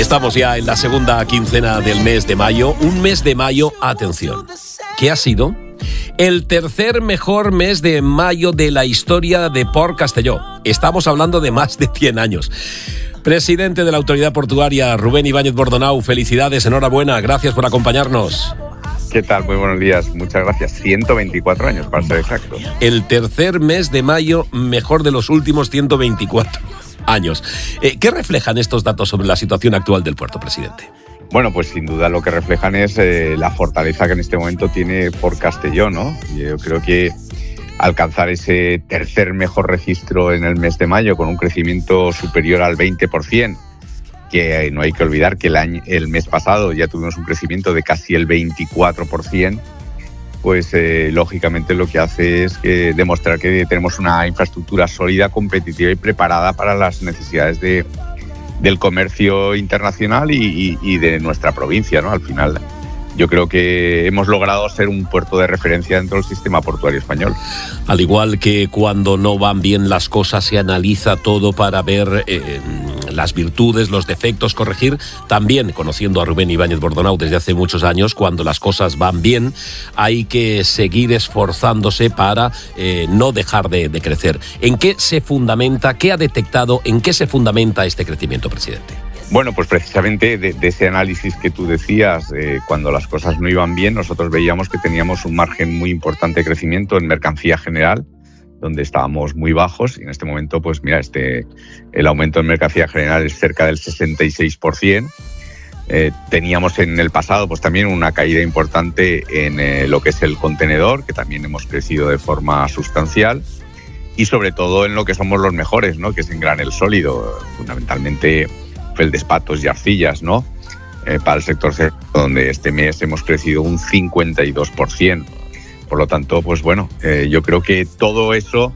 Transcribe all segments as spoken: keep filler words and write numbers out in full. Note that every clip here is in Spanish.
Estamos ya en la segunda quincena del mes de mayo. Un mes de mayo, atención, ¿qué ha sido? El tercer mejor mes de mayo de la historia de Port Castelló. Estamos hablando de más de cien años. Presidente de la Autoridad Portuaria, Rubén Ibáñez Bordonau, felicidades, enhorabuena, gracias por acompañarnos. ¿Qué tal? Muy buenos días, muchas gracias. ciento veinticuatro años, para ser exacto. El tercer mes de mayo mejor de los últimos ciento veinticuatro años. Eh, ¿Qué reflejan estos datos sobre la situación actual del puerto, presidente? Bueno, pues sin duda lo que reflejan es eh, la fortaleza que en este momento tiene Port Castelló, ¿no? Yo creo que alcanzar ese tercer mejor registro en el mes de mayo con un crecimiento superior al veinte por ciento, que eh, no hay que olvidar que el, año, el mes pasado ya tuvimos un crecimiento de casi el veinticuatro por ciento, pues eh, lógicamente lo que hace es que demostrar que tenemos una infraestructura sólida, competitiva y preparada para las necesidades de, del comercio internacional y, y, y de nuestra provincia, ¿no? Al final, yo creo que hemos logrado ser un puerto de referencia dentro del sistema portuario español. Al igual que cuando no van bien las cosas, se analiza todo para ver eh, las virtudes, los defectos, corregir. También, conociendo a Rubén Ibáñez Bordonau desde hace muchos años, cuando las cosas van bien, hay que seguir esforzándose para eh, no dejar de, de crecer. ¿En qué se fundamenta, qué ha detectado, en qué se fundamenta este crecimiento, presidente? Bueno, pues precisamente de, de ese análisis que tú decías, eh, cuando las cosas no iban bien, nosotros veíamos que teníamos un margen muy importante de crecimiento en mercancía general, donde estábamos muy bajos, y en este momento, pues mira, este, el aumento en mercancía general es cerca del sesenta y seis por ciento. Eh, teníamos en el pasado pues también una caída importante en eh, lo que es el contenedor, que también hemos crecido de forma sustancial, y sobre todo en lo que somos los mejores, ¿no? Que es en granel sólido, fundamentalmente feldespatos y arcillas, ¿no? Eh, para el sector donde este mes hemos crecido un cincuenta y dos por ciento. Por lo tanto, pues bueno, eh, yo creo que todo eso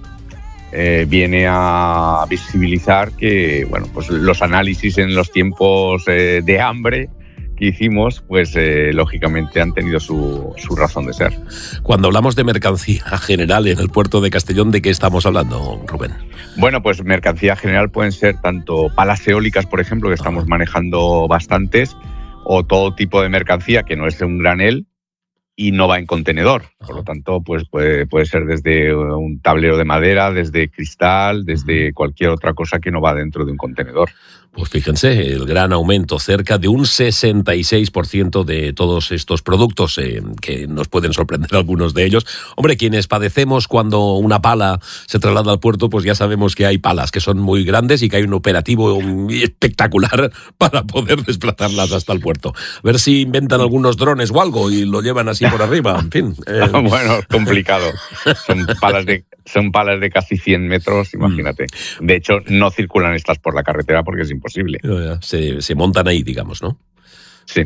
eh, viene a visibilizar que, bueno, pues los análisis en los tiempos eh, de hambre que hicimos, pues eh, lógicamente han tenido su, su razón de ser. Cuando hablamos de mercancía general en el puerto de Castellón, ¿de qué estamos hablando, Rubén? Bueno, pues mercancía general pueden ser tanto palas eólicas, por ejemplo, que estamos manejando bastantes, o todo tipo de mercancía que no es un granel y no va en contenedor. Por lo tanto, pues puede, puede ser desde un tablero de madera, desde cristal, desde cualquier otra cosa que no va dentro de un contenedor. Pues fíjense, el gran aumento, cerca de un sesenta y seis por ciento de todos estos productos, eh, que nos pueden sorprender algunos de ellos. Hombre, quienes padecemos cuando una pala se traslada al puerto, pues ya sabemos que hay palas que son muy grandes y que hay un operativo espectacular para poder desplazarlas hasta el puerto. A ver si inventan algunos drones o algo y lo llevan así por arriba, en fin. Eh. Bueno, complicado. Son palas de, son palas de casi cien metros, imagínate. De hecho, no circulan estas por la carretera porque es imposible. Se, se montan ahí, digamos, ¿no? Sí.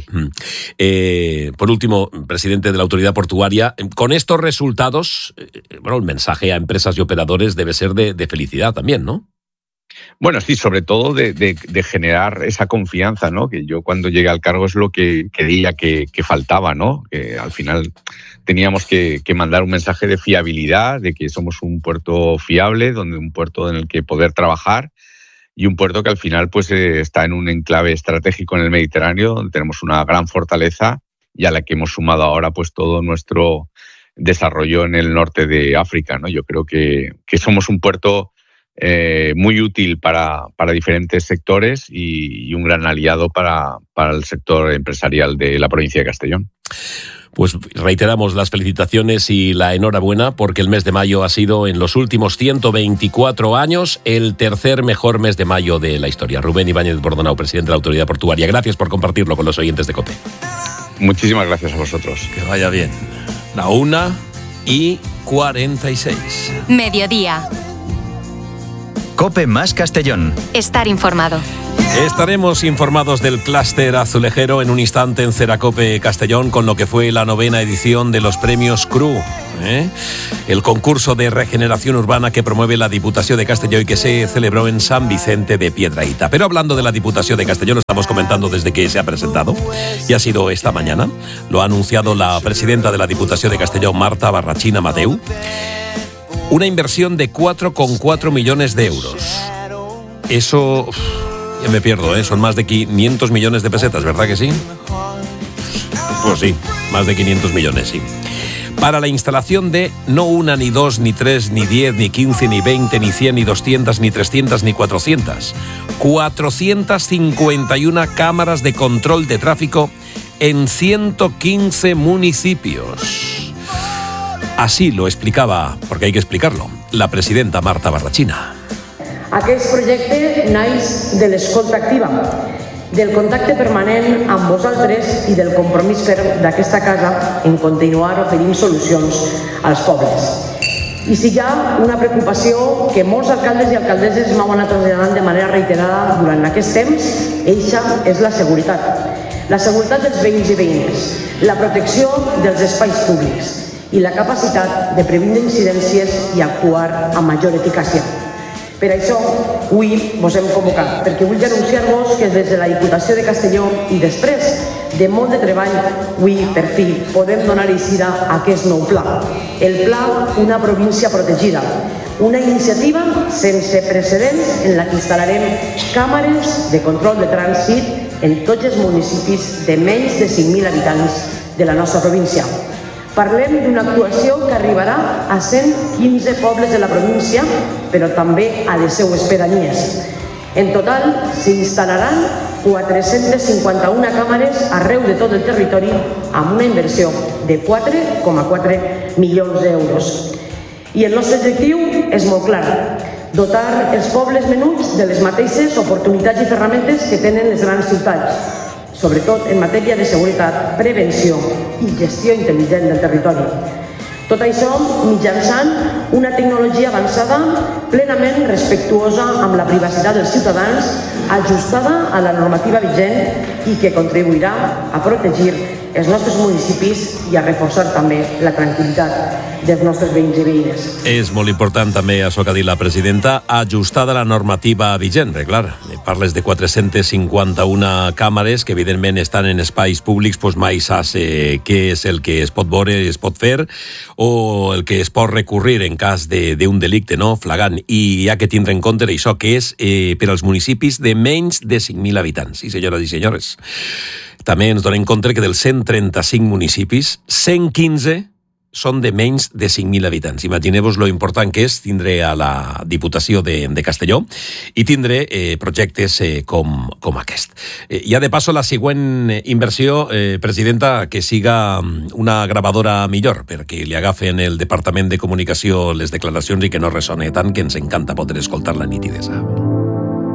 Eh, por último, presidente de la Autoridad Portuaria, con estos resultados, eh, bueno, el mensaje a empresas y operadores debe ser de, de felicidad también, ¿no? Bueno, sí, sobre todo de, de, de generar esa confianza, ¿no? Que yo cuando llegué al cargo es lo que creía que, que faltaba, ¿no? Que al final teníamos que, que mandar un mensaje de fiabilidad, de que somos un puerto fiable, donde un puerto en el que poder trabajar, y un puerto que al final pues eh, está en un enclave estratégico en el Mediterráneo, donde tenemos una gran fortaleza y a la que hemos sumado ahora pues todo nuestro desarrollo en el norte de África, ¿no? Yo creo que, que somos un puerto eh, muy útil para, para diferentes sectores y, y un gran aliado para, para el sector empresarial de la provincia de Castellón. Pues reiteramos las felicitaciones y la enhorabuena porque el mes de mayo ha sido en los últimos ciento veinticuatro años el tercer mejor mes de mayo de la historia. Rubén Ibáñez Bordonau, presidente de la Autoridad Portuaria. Gracias por compartirlo con los oyentes de COPE. Muchísimas gracias a vosotros. Que vaya bien. La una y cuarenta y seis. Mediodía. COPE más Castellón. Estar informado. Estaremos informados del clúster azulejero en un instante en Ceracope Castellón con lo que fue la novena edición de los premios C R U, ¿eh? El concurso de regeneración urbana que promueve la Diputación de Castelló y que se celebró en San Vicente de Piedrahita. Pero hablando de la Diputación de Castelló, lo estamos comentando desde que se ha presentado y ha sido esta mañana. Lo ha anunciado la presidenta de la Diputación de Castelló, Marta Barrachina Mateu. Una inversión de cuatro coma cuatro millones de euros. Eso Ya me pierdo, ¿eh? Son más de quinientos millones de pesetas, ¿verdad que sí? Pues sí, más de quinientos millones, sí. Para la instalación de no una, ni dos, ni tres, ni diez, ni quince, ni veinte, ni cien, ni doscientas, ni trescientas, ni cuatrocientas. cuatrocientas cincuenta y una cámaras de control de tráfico en ciento quince municipios. Así lo explicaba, porque hay que explicarlo, la presidenta Marta Barrachina. Aquest projecte naix de l'escolta activa, del contacte permanent amb vosaltres i del compromís ferm d'aquesta casa en continuar oferint solucions als pobles. I si hi ha una preocupació que molts alcaldes i alcaldesses m'heu anat traslladant de manera reiterada durant aquest temps, eixa és la seguretat. La seguretat dels veïns i veïnes, la protecció dels espais públics i la capacitat de previndre incidències i actuar amb major eficàcia. Per això, avui vos hem convocat, perquè vull anunciar-vos que des de la Diputació de Castelló i després de molt de treball, avui, per fi, podem donar eixida a aquest nou pla. El pla Una província protegida, una iniciativa sense precedents en la que instal·larem càmeres de control de trànsit en tots els municipis de menys de cinc mil habitants de la nostra província. Parlem d'una actuació que arribarà a cent quinze pobles de la província, però també a les seues pedanies. En total, s'instal·laran quatre-centes cinquanta-una càmeres arreu de tot el territori amb una inversió de quatre coma quatre milions d'euros. I el nostre objectiu és molt clar, dotar els pobles menuts de les mateixes oportunitats i ferramentes que tenen les grans ciutats, sobretot en matèria de seguretat, prevenció i gestió intel·ligent del territori. Tot això mitjançant una tecnologia avançada plenament respectuosa amb la privacitat dels ciutadans, ajustada a la normativa vigent i que contribuirà a protegir els nostres municipis i a reforçar també la tranquil·litat dels nostres veïns i veïnes. És molt important també això que ha dit la presidenta, ajustada a la normativa vigent, clar. Parles de quatre-centes cinquanta-una càmeres que evidentment estan en espais públics, doncs mai saps eh, què és el que es pot veure, es pot fer, o el que es pot recurrir en cas d'un delicte no flagrant. I hi ha que tindre en compte això, que és eh, per als municipis de menys de cinc mil habitants. Sí, senyores i senyores. També ens donem compte que dels cent trenta-cinc municipis, cent quinze són de menys de cinc mil habitants. Imagineu-vos lo important que és tindre a la Diputació de, de Castelló i tindre eh, projectes eh, com, com aquest. Eh, ja de passo la següent inversió, eh, presidenta, que siga una gravadora millor, perquè li agafen el Departament de Comunicació les declaracions i que no ressone tant, que ens encanta poder escoltar la nitidesa.